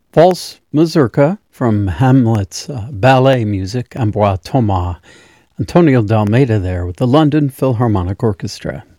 False Mazurka from Hamlet's ballet music, Ambroise Thomas. Antonio Dalmeida there with the London Philharmonic Orchestra.